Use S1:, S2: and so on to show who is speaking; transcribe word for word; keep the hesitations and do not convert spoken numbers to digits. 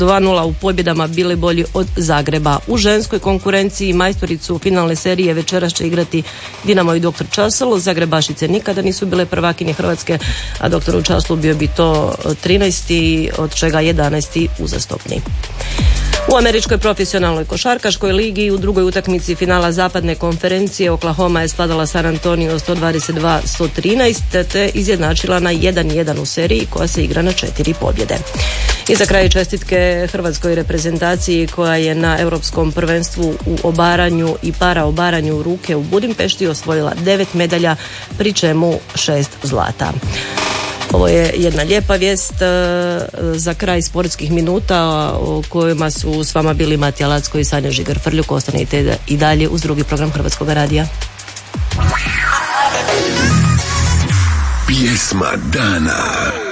S1: dva nula u pobjedama bili bolji od Zagreba. U ženskoj konkurenciji majstoricu finalne serije večeras će igrati Dinamo i doktor Časl. Zagrebašice nikada nisu bile prvakinje Hrvatske, a doktoru Časlu bio bi to trinaesti, od čega jedanaesti uzastopni. U američkoj profesionalnoj košarkaškoj ligi u drugoj utakmici finala zapadne konferencije Oklahoma je svladala San Antonio sto dvadeset dva sto trinaest te izjednačila na jedan jedan u seriji koja se igra na četiri pobjede. I za kraj čestitke hrvatskoj reprezentaciji koja je na europskom prvenstvu u obaranju i para obaranju ruke u Budimpešti osvojila devet medalja, pri čemu šest zlata. Ovo je jedna lijepa vijest za kraj sportskih minuta o kojima su s vama bili Matija Lacko i Sanja Žigar-Frljuk. Ostanite i dalje uz drugi program Hrvatskog radija.
S2: Pjesma dana.